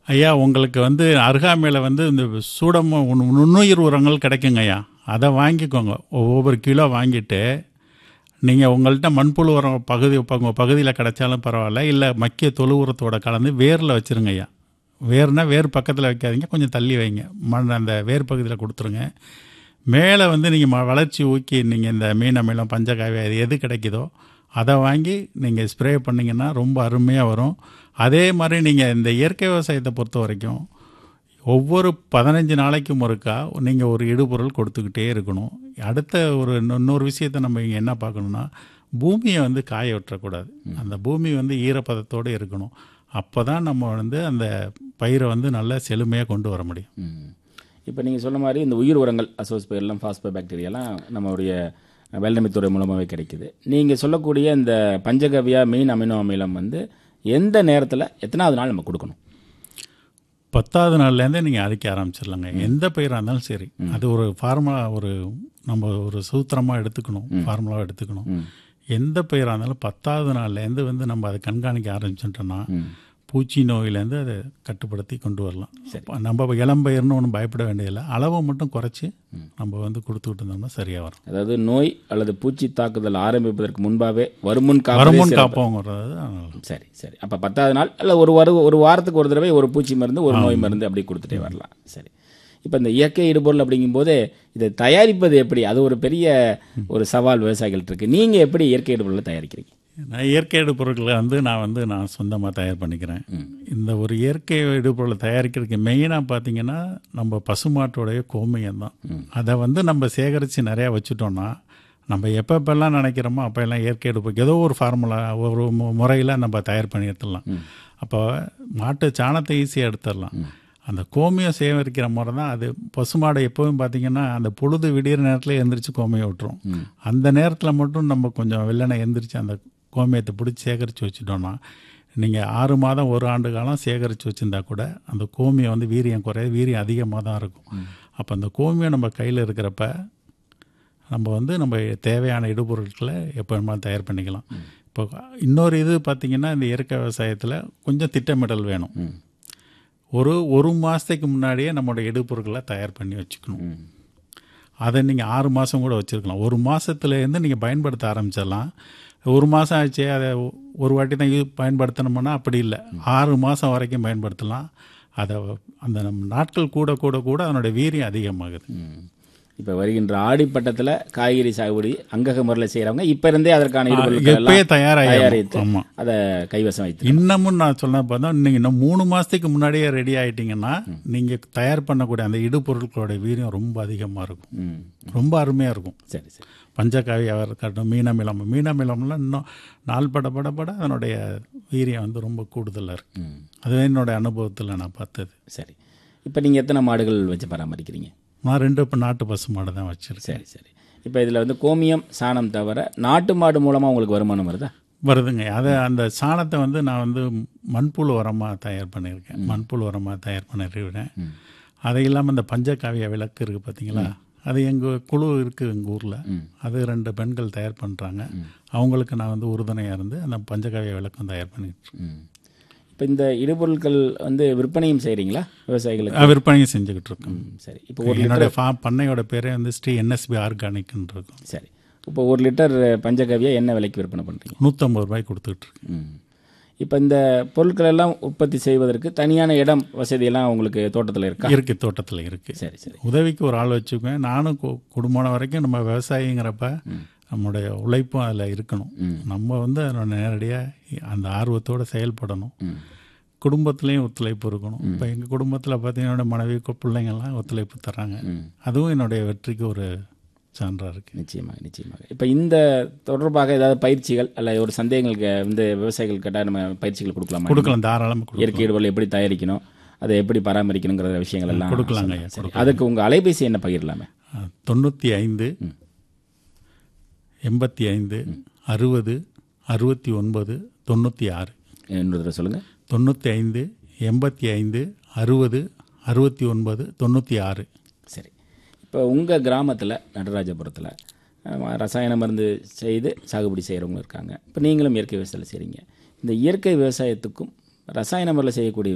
ஐயா உங்களுக்கு வந்து அருகாமையில் வந்து இந்த நுண்ணுயிர் உரங்கள் கிடைக்குங்க ஐயா. அதை வாங்கிக்கோங்க. ஒவ்வொரு கிலோ வாங்கிட்டு நீங்கள் உங்கள்கிட்ட மண்புழு உரம் உங்கள் பகுதியில் கிடைச்சாலும் பரவாயில்ல, இல்லை மக்கிய தொழு உரத்தோட கலந்து வேரில் வச்சுருங்க ஐயா. வேர்னா வேர் பக்கத்தில் வைக்காதீங்க, கொஞ்சம் தள்ளி வைங்க. அந்த வேர் பகுதியில் கொடுத்துருங்க. மேலே வந்து நீங்கள் வளர்ச்சி ஊக்கி நீங்கள் இந்த மீன் அமிலம், பஞ்சகாவியம் அது எது கிடைக்குதோ அதை வாங்கி நீங்கள் ஸ்ப்ரே பண்ணிங்கன்னா ரொம்ப அருமையாக வரும். அதே மாதிரி நீங்கள் இந்த இயற்கை விவசாயத்தை பொறுத்த வரைக்கும் ஒவ்வொரு 15 நாளைக்கும் ஒருக்கா நீங்கள் ஒரு இடுபொருள் கொடுத்துக்கிட்டே இருக்கணும். அடுத்த இன்னொரு விஷயத்தை நம்ம இங்கே என்ன பார்க்கணுன்னா, பூமியை வந்து காய விட்டுறக்கூடாது. அந்த பூமி வந்து ஈரப்பதத்தோடு இருக்கணும். அப்போ தான் நம்ம வந்து அந்த பயிரை வந்து நல்லா செழுமையாக கொண்டு வர முடியும். இப்போ நீங்கள் சொன்ன மாதிரி இந்த உயிர் உரங்கள் அசோஸ்பைரிலம், பாஸ்போபாக்டீரியாலாம் நம்மளுடைய வேளாண்மைத்துறை மூலமாகவே கிடைக்குது. நீங்கள் சொல்லக்கூடிய இந்த பஞ்சகவ்யா மீன் அமினோ அமிலம் வந்து எந்த நேரத்தில் எத்தனாவது நாள் நம்ம கொடுக்கணும்? 10வது நாள்லேருந்தே நீங்கள் அரைக்க ஆரம்பிச்சிடலாங்க. எந்த பயிராக இருந்தாலும் சரி. அது ஒரு ஃபார்முலா, நம்ம ஒரு சூத்திரமாக எடுத்துக்கணும், ஃபார்முலாவாக எடுத்துக்கணும். எந்த பயிராக இருந்தாலும் 10வது நாள்லேருந்து வந்து நம்ம அதை கண்காணிக்க ஆரம்பிச்சுட்டோன்னா பூச்சி நோயிலேருந்து அதை கட்டுப்படுத்தி கொண்டு வரலாம். நம்ம இளம்பயிர்னு ஒன்றும் பயப்பட வேண்டியதில்லை. அளவை மட்டும் குறைச்சி நம்ம வந்து கொடுத்துக்கிட்டு இருந்தோம்னா சரியாக வரும். அதாவது நோய் அல்லது பூச்சி தாக்குதல் ஆரம்பிப்பதற்கு முன்பாகவே வருமுன் காப்போங்கிறது. சரி சரி. அப்போ 10வது நாள் அல்ல ஒரு வாரத்துக்கு ஒரு தடவை ஒரு பூச்சி மருந்து, ஒரு நோய் மருந்து அப்படி கொடுத்துட்டே வரலாம். சரி. இப்போ இந்த இயற்கை இடுபொருள் அப்படிங்கும்போது இதை தயாரிப்பது எப்படி? அது ஒரு பெரிய ஒரு சவால் விவசாயிகள்ட்ட இருக்குது. நீங்கள் எப்படி இயற்கை இடுபொருளை தயாரிக்கிறீங்க? நான் இயற்கை இடுபொருட்களை வந்து நான் சொந்தமாக தயார் பண்ணிக்கிறேன். இந்த ஒரு இயற்கை இடுபொருளை தயாரிக்கிறதுக்கு மெயினாக பார்த்தீங்கன்னா நம்ம பசுமாட்டோடைய கோமியம் தான். அதை வந்து நம்ம சேகரித்து நிறையா வச்சுட்டோன்னா நம்ம எப்பப்பெல்லாம் நினைக்கிறோமோ அப்போல்லாம் இயற்கை இடுபொருள் ஏதோ ஒரு ஃபார்முலா, ஒரு முறையில் நம்ம தயார் பண்ணி எடுத்துடலாம். அப்போ மாட்டு சாணத்தை ஈஸியாக எடுத்துடலாம். அந்த கோமியம் சேகரிக்கிற முறை தான் அது. பசுமாடை எப்போவும் பார்த்திங்கன்னா அந்த பொழுது விடிகிற நேரத்தில் எழுந்திரிச்சு கோமியம் விட்டுரும். அந்த நேரத்தில் மட்டும் நம்ம கொஞ்சம் வெள்ளனை எழுந்திரிச்சு அந்த கோமியத்தை பிடிச்சி சேகரித்து வச்சுட்டோன்னா நீங்கள் 6 மாதம் 1 ஆண்டு காலம் சேகரித்து வச்சுருந்தா கூட அந்த கோமியம் வந்து வீரியம் குறையாது, வீரியம் அதிகமாக தான் இருக்கும். அப்போ அந்த கோமியம் நம்ம கையில் இருக்கிறப்ப நம்ம தேவையான இடுபொருட்களை எப்போ வேணுமாலும் தயார் பண்ணிக்கலாம். இப்போ இன்னொரு இது பார்த்திங்கன்னா இந்த இயற்கை விவசாயத்தில் கொஞ்சம் திட்டமிடல் வேணும். ஒரு மாதத்துக்கு முன்னாடியே நம்மளோட இடுபொருட்களை தயார் பண்ணி வச்சுக்கணும். அதை நீங்கள் 6 மாதம் கூட வச்சுருக்கலாம். 1 மாதத்துலேருந்து நீங்கள் பயன்படுத்த ஆரம்பிச்சிடலாம். 1 மாதம் ஆச்சு அதை ஒரு வாட்டி தான் பயன்படுத்தணும்னா அப்படி இல்லை, 6 மாதம் வரைக்கும் பயன்படுத்தலாம். அதை அந்த நம்ம நாட்கள் கூட கூட கூட அதனுடைய வீரியம் அதிகமாகுது. இப்போ வருகின்ற ஆடிப்பட்டத்தில் காய்கறி சாகுபடி அங்கக முறையில் செய்கிறவங்க இப்போ இருந்தே அதற்கான இப்பயே தயாரித்து அதை கைவசம் வைத்து இன்னமும் நான் சொன்ன பார்த்தா நீங்கள் இன்னும் 3 மாதத்துக்கு முன்னாடியே ரெடி ஆகிட்டிங்கன்னா நீங்கள் தயார் பண்ணக்கூடிய அந்த இடுபொருட்களோட வீரியம் ரொம்ப அதிகமாக இருக்கும், ரொம்ப அருமையாக இருக்கும். சரி சரி. பஞ்சகாவியாக இருக்கட்டும், மீனமிலம்லாம் இன்னும் நாள் பட அதனுடைய வீரியம் வந்து ரொம்ப கூடுதலாக இருக்குது. அதுவே என்னோட அனுபவத்தில் நான் பார்த்தது. சரி. இப்போ நீங்கள் எத்தனை மாடுகள் வச்சு பராமரிக்கிறீங்க? நான் 2 நாட்டு பசு மாடு தான் வச்சுருக்கேன். சரி சரி. இப்போ இதில் வந்து கோமியம், சாணம் தவிர நாட்டு மாடு மூலமாக உங்களுக்கு வருமானம் வருதுங்க. அதை அந்த சாணத்தை வந்து நான் வந்து மண்புழு உரமாக தயார் பண்ணியிருக்கேன். மண்புழு உரமாக தயார் பண்ணிருக்கேன். அது இல்லாமல் இந்த பஞ்சகாவிய விளக்கு இருக்குது பார்த்தீங்களா, அது எங்கள் குழு இருக்குது எங்கள் ஊரில். அது 2 பெண்கள் தயார் பண்ணுறாங்க. அவங்களுக்கு நான் வந்து உறுதுணையாக இருந்து அந்த பஞ்சகாவிய விளக்கம் தயார் பண்ணிட்டு. இப்போ இந்த இடுபொருட்கள் வந்து விற்பனையும் செய்கிறீங்களா விவசாயிகளுக்கு? விற்பனையும் செஞ்சுக்கிட்டு இருக்கோம். சரி. இப்போ என்னுடைய பண்ணையோட பேரே வந்து ஸ்ரீ NSB ஆர்கானிக்னு இருக்கும். சரி. இப்போ 1 லிட்டர் பஞ்சகவ்யா என்ன விலைக்கு விற்பனை பண்ணுறீங்க? 150 ரூபாய்க்கு கொடுத்துக்கிட்டு இருக்கு. இப்போ இந்த பொருட்கள் எல்லாம் உற்பத்தி செய்வதற்கு தனியான இடம் வசதியெல்லாம் உங்களுக்கு தோட்டத்தில் இருக்கா? இருக்குது, தோட்டத்தில் இருக்குது. சரி சரி. உதவிக்கு ஒரு ஆள் வச்சுக்குவேன். நானும் குடும்பம் வரைக்கும் நம்ம விவசாயிங்கிறப்ப நம்முடைய உழைப்பும் அதில் இருக்கணும். நம்ம வந்து அதோட நேரடியாக அந்த ஆர்வத்தோடு செயல்படணும். குடும்பத்துலேயும் ஒத்துழைப்பு இருக்கணும். இப்போ எங்கள் குடும்பத்தில் பார்த்தீங்கன்னா மனைவி பிள்ளைங்கள்லாம் ஒத்துழைப்பு தர்றாங்க. அதுவும் என்னுடைய வெற்றிக்கு ஒரு சான்றாக இருக்குது. நிச்சயமாக. இப்போ இந்த தொடர்பாக ஏதாவது பயிற்சிகள் அல்ல ஒரு சந்தேகங்களுக்கு வந்து விவசாயிகள் கேட்டால் நம்ம பயிற்சிகள் கொடுக்கலாம், தாராளமாக. இயற்கை இடுபொருள் எப்படி தயாரிக்கணும், அதை எப்படி பராமரிக்கணுங்கிற விஷயங்கள் எல்லாம் கொடுக்கலாங்க. அதுக்கு உங்கள் அலைபேசி என்ன பகிரலாமே? 95 85 60 69 96. இன்னொரு தடவை சொல்லுங்கள். 95 85 60 69 96. சரி. இப்போ உங்கள் கிராமத்தில் நடராஜபுரத்தில் ரசாயன மருந்து செய்து சாகுபடி செய்கிறவங்க இருக்காங்க. இப்போ நீங்களும் இயற்கை விவசாயம் செய்கிறீங்க. இந்த இயற்கை விவசாயத்துக்கும் ரசாயன முறையில் செய்யக்கூடிய